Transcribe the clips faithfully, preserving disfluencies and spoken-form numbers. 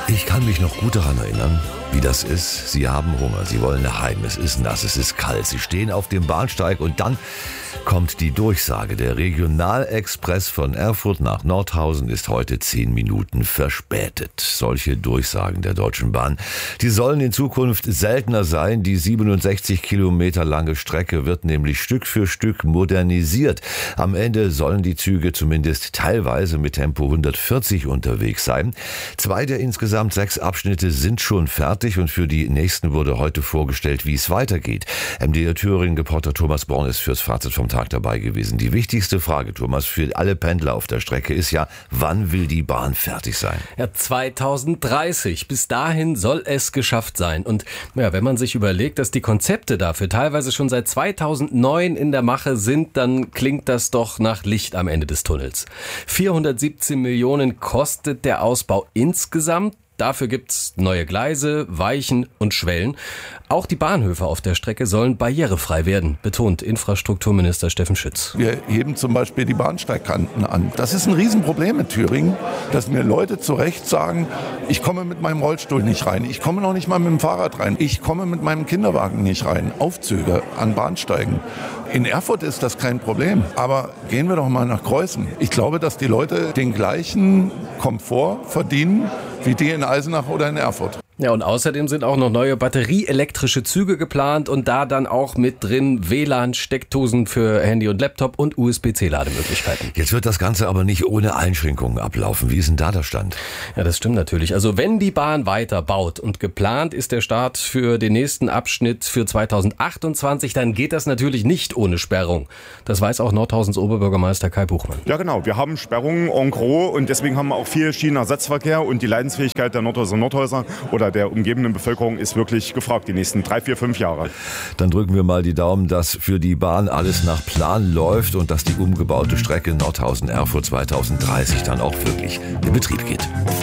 Ich kann mich noch gut daran erinnern, wie das ist. Sie haben Hunger, Sie wollen nach Heim, es ist nass, es ist kalt. Sie stehen auf dem Bahnsteig und dann kommt die Durchsage. Der Regionalexpress von Erfurt nach Nordhausen ist heute zehn Minuten verspätet. Solche Durchsagen der Deutschen Bahn, die sollen in Zukunft seltener sein. Die siebenundsechzig Kilometer lange Strecke wird nämlich Stück für Stück modernisiert. Am Ende sollen die Züge zumindest teilweise mit Tempo hundertvierzig unterwegs sein. Zwei der insgesamt sechs Abschnitte sind schon fertig und für die nächsten wurde heute vorgestellt, wie es weitergeht. M D R Thüringen-Reporter Thomas Born ist fürs Fazit vom Tag dabei gewesen. Die wichtigste Frage, Thomas, für alle Pendler auf der Strecke ist ja, wann will die Bahn fertig sein? Ja, zweitausenddreißig. Bis dahin soll es geschafft sein. Und ja, wenn man sich überlegt, dass die Konzepte dafür teilweise schon seit zweitausendneun in der Mache sind, dann klingt das doch nach Licht am Ende des Tunnels. vierhundertsiebzehn Millionen kostet der Ausbau insgesamt. Dafür gibt's neue Gleise, Weichen und Schwellen. Auch die Bahnhöfe auf der Strecke sollen barrierefrei werden, betont Infrastrukturminister Steffen Schütz. Wir heben zum Beispiel die Bahnsteigkanten an. Das ist ein Riesenproblem in Thüringen, dass mir Leute zu Recht sagen, ich komme mit meinem Rollstuhl nicht rein, ich komme noch nicht mal mit dem Fahrrad rein, ich komme mit meinem Kinderwagen nicht rein. Aufzüge an Bahnsteigen. In Erfurt ist das kein Problem, aber gehen wir doch mal nach Kreuzen. Ich glaube, dass die Leute den gleichen Komfort verdienen wie die in Eisenach oder in Erfurt. Ja, und außerdem sind auch noch neue batterieelektrische Züge geplant und da dann auch mit drin W L A N, Steckdosen für Handy und Laptop und U S B C-Lademöglichkeiten. Jetzt wird das Ganze aber nicht ohne Einschränkungen ablaufen. Wie ist denn da der Stand? Ja, das stimmt natürlich. Also wenn die Bahn weiter baut und geplant ist der Start für den nächsten Abschnitt für zweitausendachtundzwanzig, dann geht das natürlich nicht ohne Sperrung. Das weiß auch Nordhausens Oberbürgermeister Kai Buchmann. Ja genau, wir haben Sperrungen en gros und deswegen haben wir auch viel Schienenersatzverkehr und die Leidensfähigkeit der Nordhauser Nordhäuser oder der umgebenden Bevölkerung ist wirklich gefragt, die nächsten drei, vier, fünf Jahre. Dann drücken wir mal die Daumen, dass für die Bahn alles nach Plan läuft und dass die umgebaute Strecke Nordhausen-Erfurt zweitausenddreißig dann auch wirklich in Betrieb geht.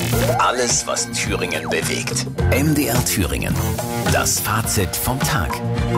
Alles, was Thüringen bewegt. M D R Thüringen. Das Fazit vom Tag.